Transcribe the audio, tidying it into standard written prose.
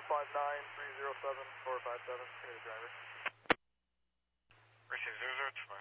59307 457. Give me the driver. Receive 002.